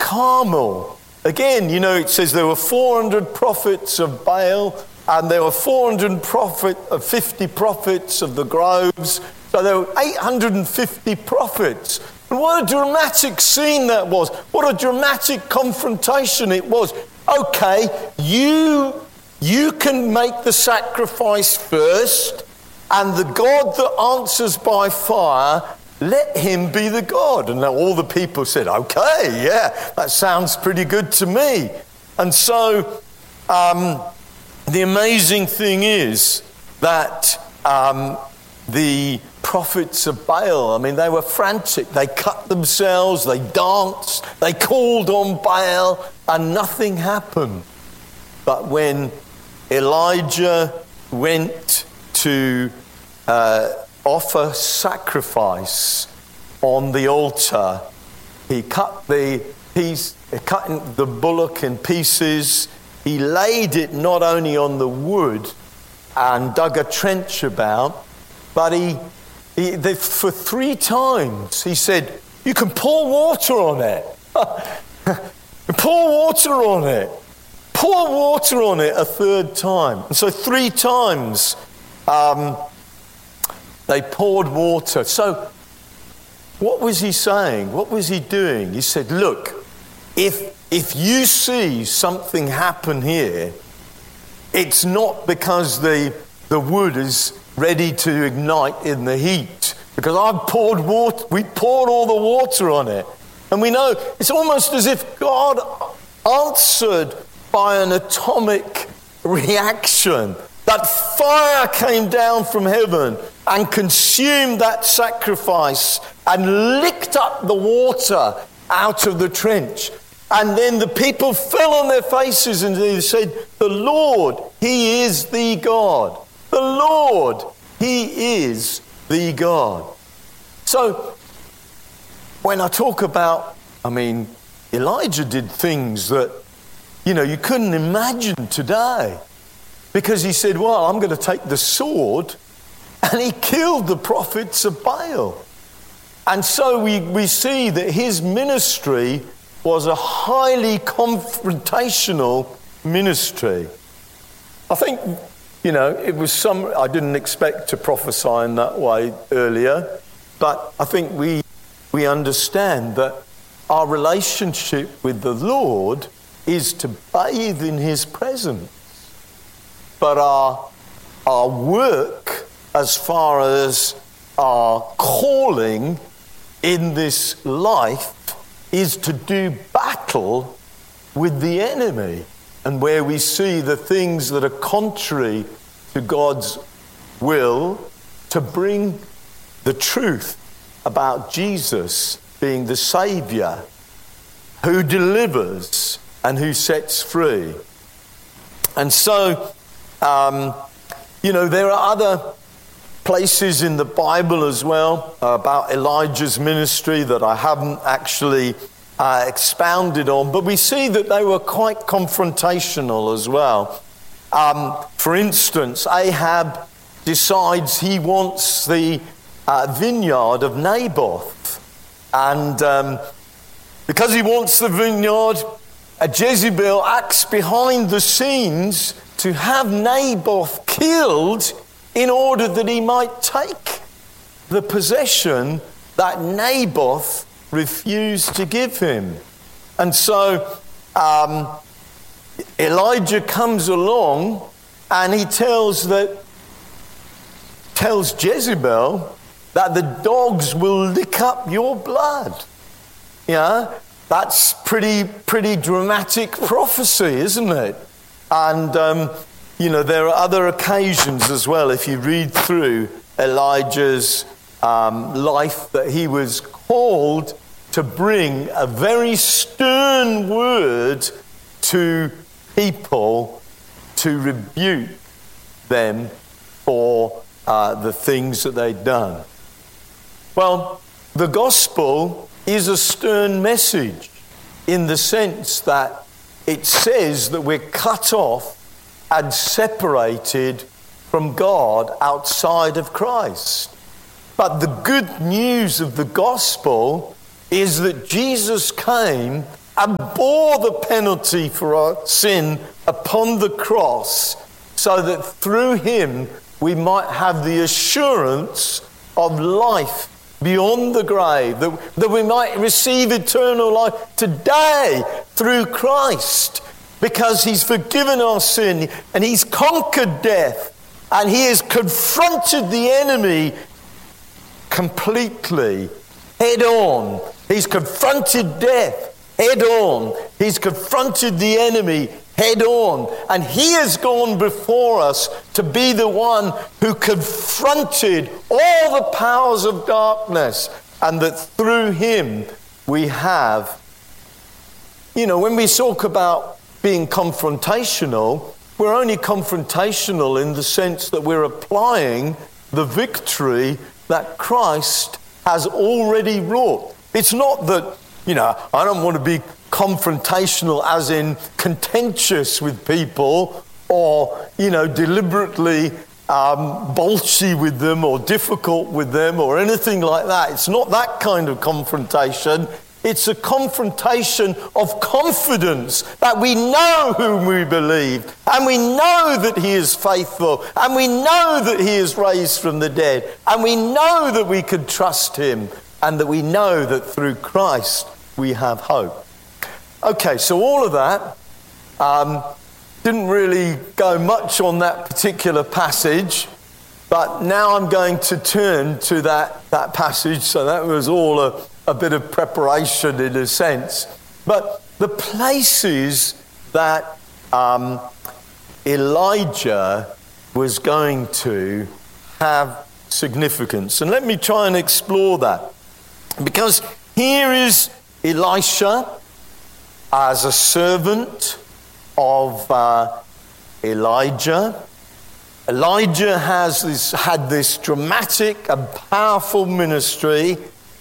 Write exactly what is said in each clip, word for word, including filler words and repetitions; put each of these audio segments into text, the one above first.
Carmel. Again, you know, it says there were four hundred prophets of Baal, and there were four hundred prophet, uh, fifty prophets of the groves. So there were eight hundred fifty prophets. And what a dramatic scene that was. What a dramatic confrontation it was. Okay, you, you can make the sacrifice first, and the God that answers by fire, let him be the God. And all the people said, okay, yeah, that sounds pretty good to me. And so um, the amazing thing is that um, the prophets of Baal, I mean, they were frantic. They cut themselves, they danced, they called on Baal, and nothing happened. But when Elijah went to uh, offer sacrifice on the altar, he cut the piece, cut the bullock in pieces. He laid it not only on the wood and dug a trench about, but he, he they, for three times he said, "You can pour water on it. Pour water on it. Pour water on it." A third time, and so three times. Um, They poured water. So what was he saying? What was he doing? He said, look, if if you see something happen here, it's not because the the wood is ready to ignite in the heat, because I've poured water, we poured all the water on it. And we know it's almost as if God answered by an atomic reaction. That fire came down from heaven and consumed that sacrifice and licked up the water out of the trench. And then the people fell on their faces and they said, "The Lord, he is the God. The Lord, he is the God." So when I talk about, I mean, Elijah did things that, you know, you couldn't imagine today. Because he said, well, I'm going to take the sword, and he killed the prophets of Baal. And so we, we see that his ministry was a highly confrontational ministry. I think, you know, it was some, I didn't expect to prophesy in that way earlier, but I think we, we understand that our relationship with the Lord is to bathe in his presence. But our, our work, as far as our calling in this life, is to do battle with the enemy. And where we see the things that are contrary to God's will, to bring the truth about Jesus being the Saviour who delivers and who sets free. And so, Um, you know, there are other places in the Bible as well uh, about Elijah's ministry that I haven't actually uh, expounded on, but we see that they were quite confrontational as well. Um, for instance, Ahab decides he wants the uh, vineyard of Naboth, and um, because he wants the vineyard, a Jezebel acts behind the scenes to have Naboth killed in order that he might take the possession that Naboth refused to give him. And so um, Elijah comes along and he tells that tells Jezebel that the dogs will lick up your blood. Yeah, that's pretty pretty dramatic prophecy, isn't it? And, um, you know, there are other occasions as well, if you read through Elijah's um, life, that he was called to bring a very stern word to people to rebuke them for uh, the things that they'd done. Well, the gospel is a stern message in the sense that it says that we're cut off and separated from God outside of Christ. But the good news of the gospel is that Jesus came and bore the penalty for our sin upon the cross, so that through him we might have the assurance of life beyond the grave, that, that we might receive eternal life today through Christ, because he's forgiven our sin and he's conquered death and he has confronted the enemy completely, head on. He's confronted death head on. He's confronted the enemy head on. And he has gone before us to be the one who confronted all the powers of darkness, and that through him we have, you know, when we talk about being confrontational, we're only confrontational in the sense that we're applying the victory that Christ has already wrought. It's not that, you know, I don't want to be confrontational as in contentious with people, or, you know, deliberately um, bolshy with them or difficult with them or anything like that. It's not that kind of confrontation. It's a confrontation of confidence that we know whom we believe, and we know that he is faithful, and we know that he is raised from the dead, and we know that we can trust him, and that we know that through Christ we have hope. Okay, so all of that um, didn't really go much on that particular passage, but now I'm going to turn to that, that passage. So that was all a, a bit of preparation in a sense. But the places that um, Elijah was going to have significance. And let me try and explore that. Because here is Elisha as a servant of uh, Elijah. Elijah has this, had this dramatic and powerful ministry.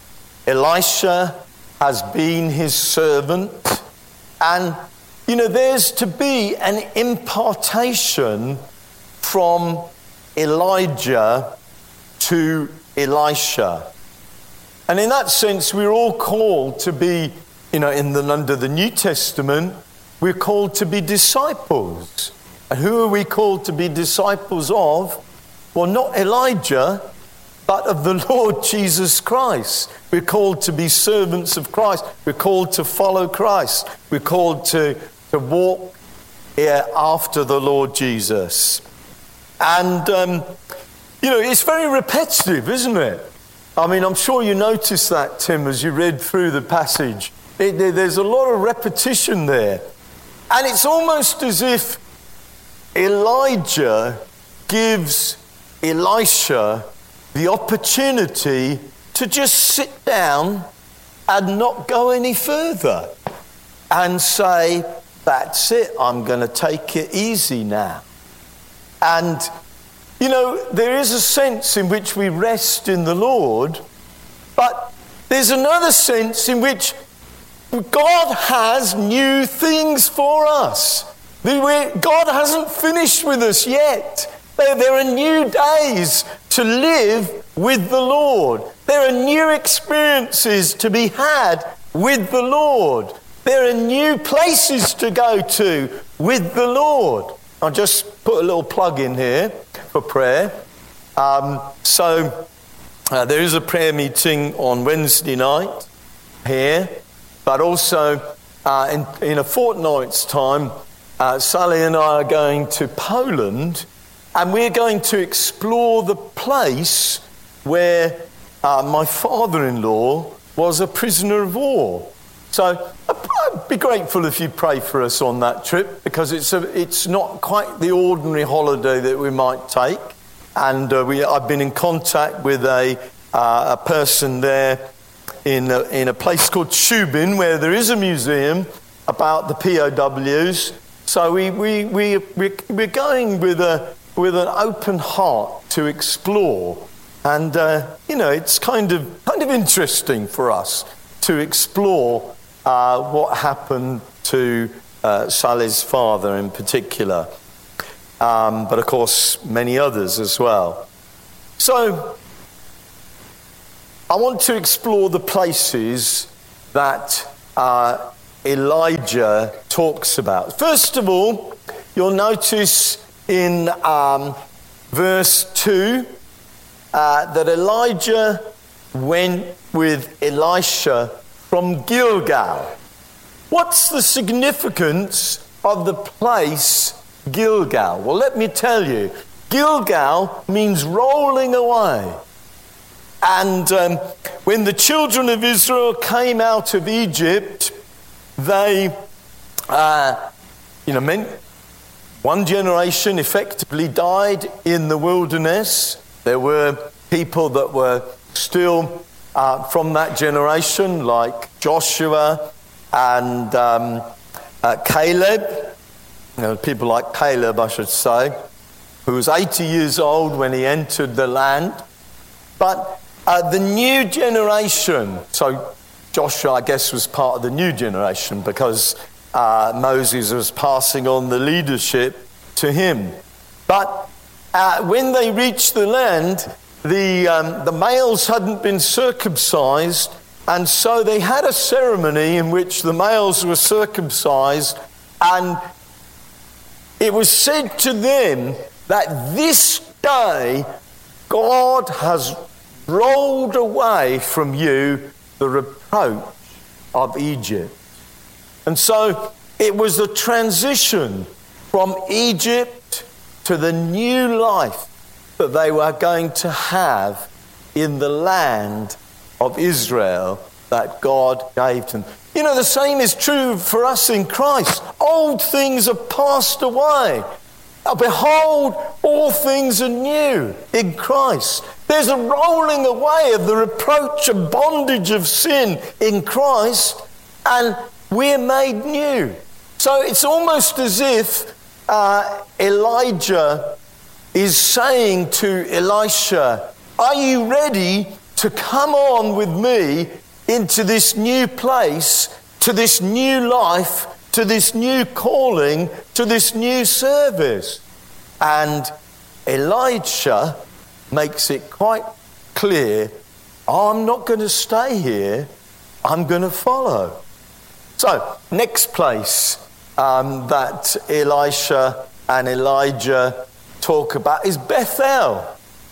Elisha has been his servant. And, you know, there's to be an impartation from Elijah to Elisha. And in that sense, we're all called to be, you know, in the, under the New Testament, we're called to be disciples. And who are we called to be disciples of? Well, not Elijah, but of the Lord Jesus Christ. We're called to be servants of Christ. We're called to follow Christ. We're called to, to walk here after the Lord Jesus. And, um, you know, it's very repetitive, isn't it? I mean, I'm sure you noticed that, Tim, as you read through the passage. It, there's a lot of repetition there. And it's almost as if Elijah gives Elisha the opportunity to just sit down and not go any further and say, that's it, I'm going to take it easy now. And, you know, there is a sense in which we rest in the Lord, but there's another sense in which God has new things for us. God hasn't finished with us yet. There are new days to live with the Lord. There are new experiences to be had with the Lord. There are new places to go to with the Lord. I'll just put a little plug in here for prayer. Um, so uh, there is a prayer meeting on Wednesday night here, but also uh, in, in a fortnight's time, uh, Sally and I are going to Poland, and we're going to explore the place where uh, my father-in-law was a prisoner of war. So I'd be grateful if you pray for us on that trip, because it's a, it's not quite the ordinary holiday that we might take. And uh, we, I've been in contact with a, uh, a person there in a, in a place called Shubin, where there is a museum about the P O Ws. So we, we, we, we, we're going with a with an open heart to explore. And, uh, you know, it's kind of kind of interesting for us to explore uh, what happened to uh, Sally's father in particular. Um, but, of course, many others as well. So I want to explore the places that uh, Elijah talks about. First of all, you'll notice in um, verse two uh, that Elijah went with Elisha from Gilgal. What's the significance of the place Gilgal? Well, let me tell you. Gilgal means rolling away. And um, when the children of Israel came out of Egypt, they, uh, you know, meant one generation effectively died in the wilderness. There were people that were still uh, from that generation, like Joshua and um, uh, Caleb, you know, people like Caleb, I should say, who was eighty years old when he entered the land. But uh, the new generation, so Joshua, I guess, was part of the new generation because uh, Moses was passing on the leadership to him. But uh, when they reached the land, the um, the males hadn't been circumcised, and so they had a ceremony in which the males were circumcised, and it was said to them that this day God has rolled away from you the reproach of Egypt. And so it was a transition from Egypt to the new life that they were going to have in the land of Israel that God gave them. You know, the same is true for us in Christ. Old things have passed away. Behold, all things are new in Christ. There's a rolling away of the reproach and bondage of sin in Christ, and we're made new. So it's almost as if uh, Elijah is saying to Elisha, are you ready to come on with me into this new place, to this new life, to this new calling, to this new service? And Elisha makes it quite clear, I'm not going to stay here, I'm going to follow. So, next place um, that Elisha and Elijah talk about is Bethel.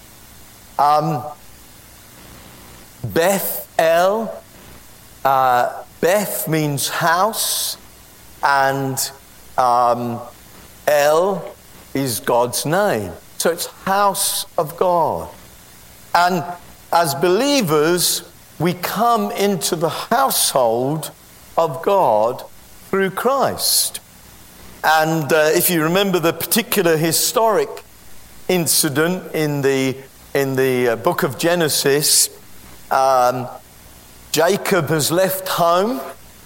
Um, Bethel, uh, Beth means house, and um, El is God's name. So it's house of God. And as believers, we come into the household of God through Christ. And uh, if you remember the particular historic incident in the in the uh, book of Genesis, um, Jacob has left home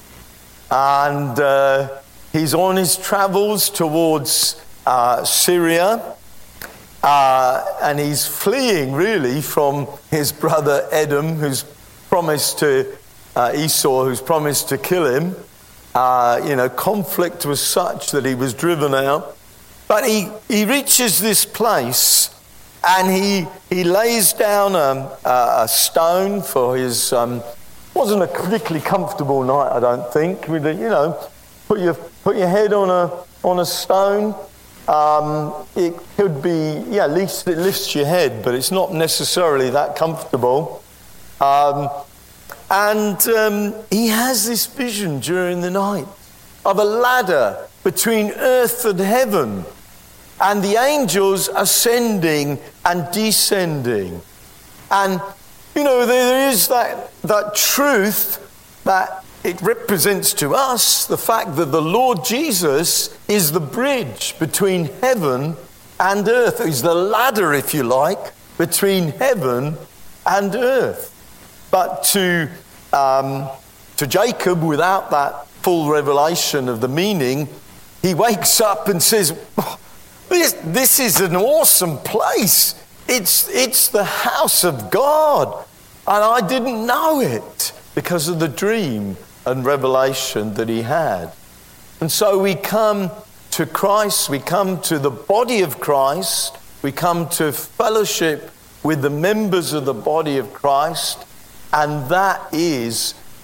and uh, he's on his travels towards uh, Syria, uh, and he's fleeing really from his brother Edom, who's promised to uh, Esau, who's promised to kill him. Uh, you know, conflict was such that he was driven out. But he, he reaches this place and he he lays down a, a stone for his... Um, wasn't a particularly comfortable night, I don't think. You know, put your put your head on a on a stone. Um, it could be, yeah, at least it lifts your head, but it's not necessarily that comfortable. Um, and um, he has this vision during the night of a ladder between earth and heaven, and the angels ascending and descending. And, you know, there is that, that truth that it represents to us, the fact that the Lord Jesus is the bridge between heaven and earth. He's the ladder, if you like, between heaven and earth. But to um, to Jacob, without that full revelation of the meaning, he wakes up and says, oh, this, this is an awesome place. It's, it's the house of God. And I didn't know it because of the dream and revelation that he had. And so we come to Christ, we come to the body of Christ, we come to fellowship with the members of the body of Christ, and that is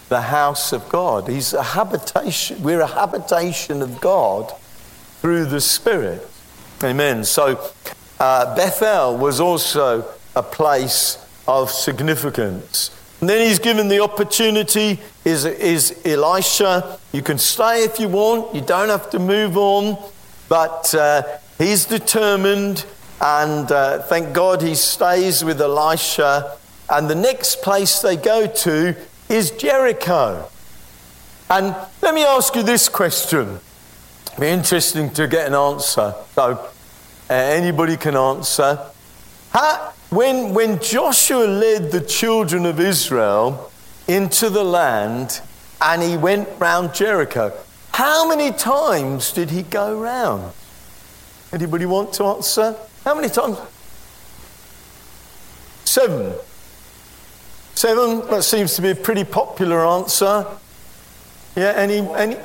the house of God. He's a habitation. We're a habitation of God through the Spirit. Amen. So uh, Bethel was also a place of significance. And then he's given the opportunity, is, is Elisha. You can stay if you want. You don't have to move on. But uh, he's determined, and uh, thank God he stays with Elisha. And the next place they go to is Jericho. And let me ask you this question. It'll be interesting to get an answer. So uh, anybody can answer. How, when, when Joshua led the children of Israel into the land and he went round Jericho, how many times did he go round? Anybody want to answer? How many times? Seven. Seven, that seems to be a pretty popular answer. Yeah, any, any?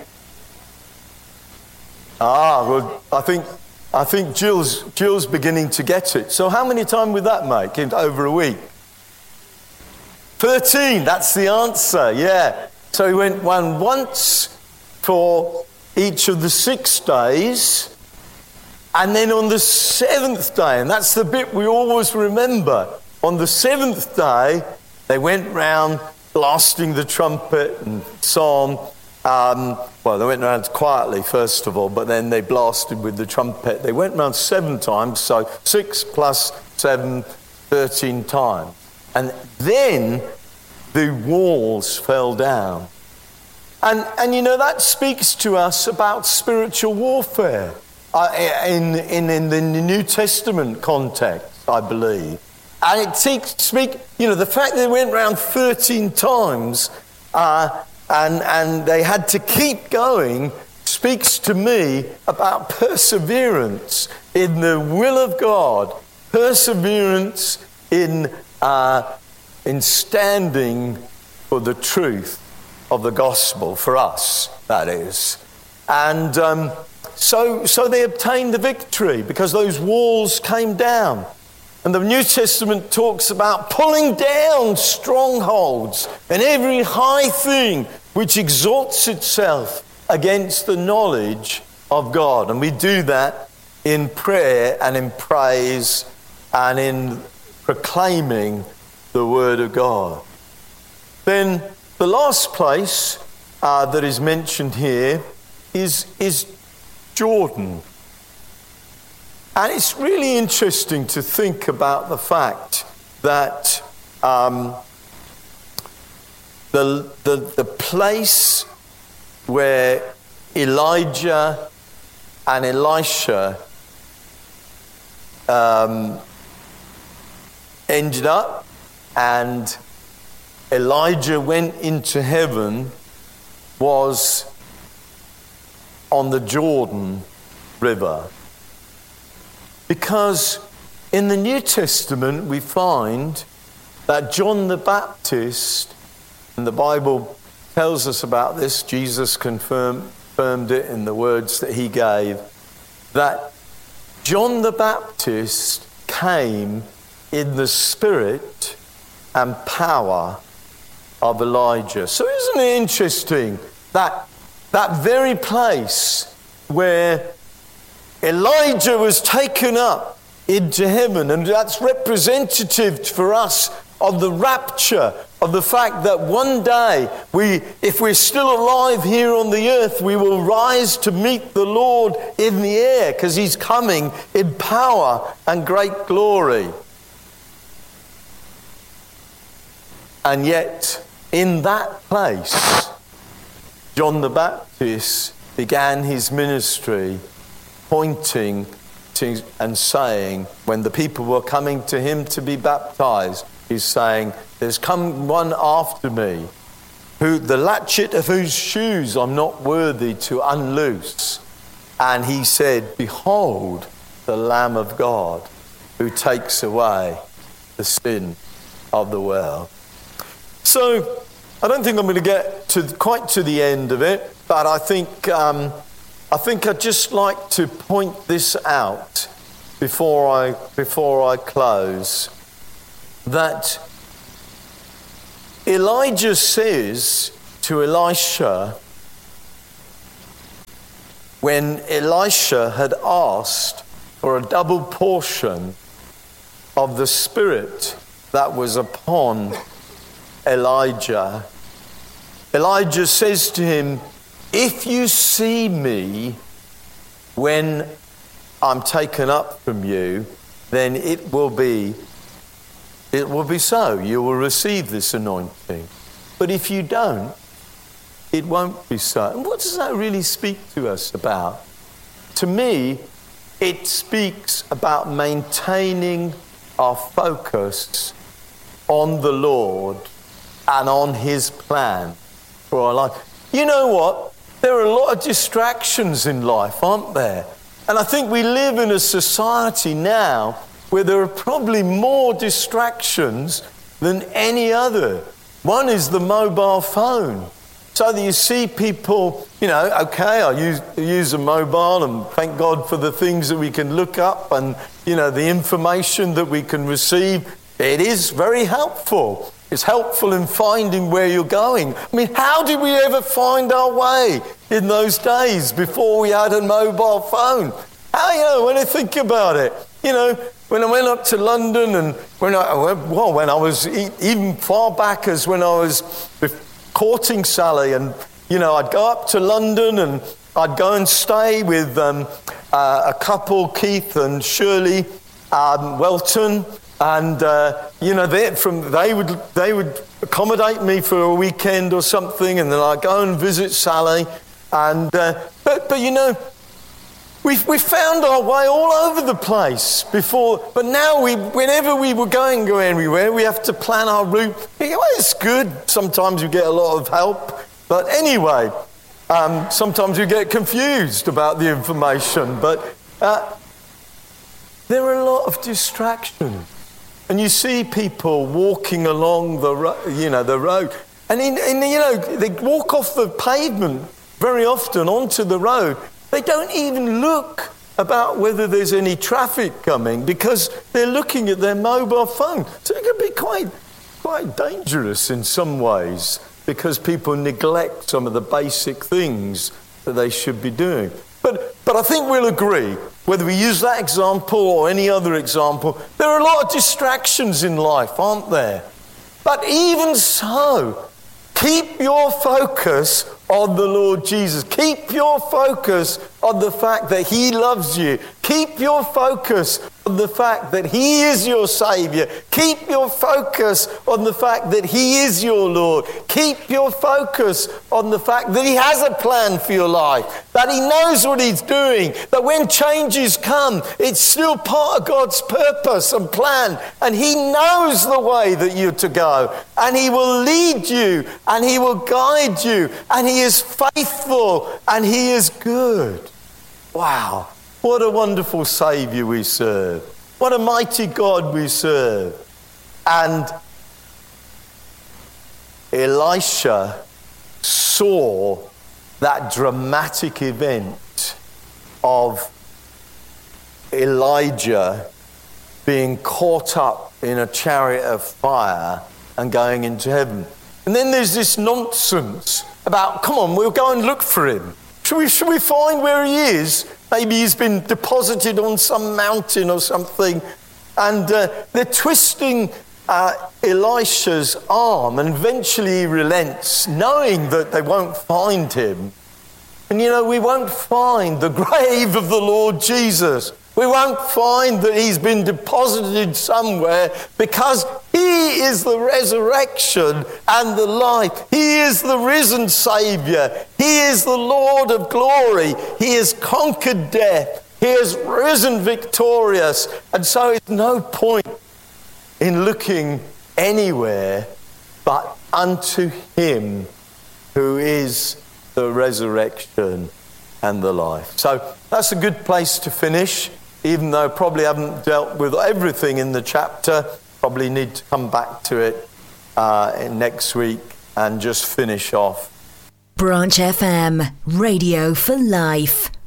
Ah, well, I think, I think Jill's, Jill's beginning to get it. So how many times would that make in over a week? thirteen, that's the answer, yeah. So he went one once for each of the six days, and then on the seventh day, and that's the bit we always remember, on the seventh day, they went round blasting the trumpet and so on. Um, well, they went around quietly, first of all, but then they blasted with the trumpet. They went around seven times, so six plus seven, thirteen times. And then the walls fell down. And, and you know, that speaks to us about spiritual warfare uh, in, in, in the New Testament context, I believe. And it takes, speak, you know, the fact that they went around thirteen times uh, and, and they had to keep going speaks to me about perseverance in the will of God, perseverance in, uh, in standing for the truth of the gospel, for us, that is. And um, so, so they obtained the victory because those walls came down. And the New Testament talks about pulling down strongholds and every high thing which exalts itself against the knowledge of God. And we do that in prayer and in praise and in proclaiming the Word of God. Then the last place uh, that is mentioned here is, is Jordan. And it's really interesting to think about the fact that um, the, the, the place where Elijah and Elisha um, ended up, and Elijah went into heaven, was on the Jordan River. Because in the New Testament we find that John the Baptist, and the Bible tells us about this, Jesus confirmed, confirmed it in the words that he gave, that John the Baptist came in the spirit and power of Elijah. So isn't it interesting that that very place where Elijah was taken up into heaven, and that's representative for us of the rapture, of the fact that one day, we, if we're still alive here on the earth, we will rise to meet the Lord in the air, because he's coming in power and great glory. And yet, in that place, John the Baptist began his ministry, pointing to and saying, when the people were coming to him to be baptized, he's saying, there's come one after me, who the latchet of whose shoes I'm not worthy to unloose. And he said, behold, the Lamb of God, who takes away the sin of the world. So, I don't think I'm going to get to quite to the end of it, but I think um, I think I'd just like to point this out before I before I close. That Elijah says to Elisha when Elisha had asked for a double portion of the Spirit that was upon Elijah. Elijah says to him, if you see me when I'm taken up from you, then it will be, it will be so. You will receive this anointing. But if you don't, it won't be so. And what does that really speak to us about? To me, it speaks about maintaining our focus on the Lord and on his plan for our life. You know what? There are a lot of distractions in life, aren't there? And I think we live in a society now where there are probably more distractions than any other. One is the mobile phone. So that you see people, you know, okay, I use, use a mobile, and thank God for the things that we can look up and, you know, the information that we can receive. It is very helpful. It's helpful in finding where you're going. I mean, how did we ever find our way in those days before we had a mobile phone? How, you know, when I think about it, you know, when I went up to London and when I, well, when I was even far back as when I was courting Sally, and, you know, I'd go up to London and I'd go and stay with um, uh, a couple, Keith and Shirley um, Welton. And, uh, you know, they, from, they would they would accommodate me for a weekend or something, and then I'd go and visit Sally. And uh, but, but, you know, we we found our way all over the place before. But now, we, whenever we were going go anywhere, we have to plan our route. Well, it's good. Sometimes you get a lot of help. But anyway, um, sometimes you get confused about the information. But uh, there are a lot of distractions. And you see people walking along the ro- you know the road, and in, in you know they walk off the pavement very often onto the road. They don't even look about whether there's any traffic coming because they're looking at their mobile phone. So it can be quite quite dangerous in some ways because people neglect some of the basic things that they should be doing. But but I think we'll agree, whether we use that example or any other example, there are a lot of distractions in life, aren't there? But even so, keep your focus on the Lord Jesus. Keep your focus on the fact that he loves you. Keep your focus on the fact that he is your Saviour. Keep your focus on the fact that he is your Lord. Keep your focus on the fact that he has a plan for your life, that he knows what he's doing, that when changes come, it's still part of God's purpose and plan, and he knows the way that you're to go, and he will lead you, and he will guide you, and he is faithful, and he is good. Wow. What a wonderful Saviour we serve. What a mighty God we serve. And Elisha saw that dramatic event of Elijah being caught up in a chariot of fire and going into heaven. And then there's this nonsense about, come on, we'll go and look for him. Should we, should we find where he is? Maybe he's been deposited on some mountain or something. And uh, they're twisting uh, Elisha's arm, and eventually he relents, knowing that they won't find him. And you know, we won't find the grave of the Lord Jesus. We won't find that he's been deposited somewhere, because he is the resurrection and the life. He is the risen Saviour. He is the Lord of glory. He has conquered death. He has risen victorious. And so there's no point in looking anywhere but unto him who is the resurrection and the life. So that's a good place to finish. Even though I probably haven't dealt with everything in the chapter, probably need to come back to it uh, next week and just finish off. Branch F M, Radio for Life.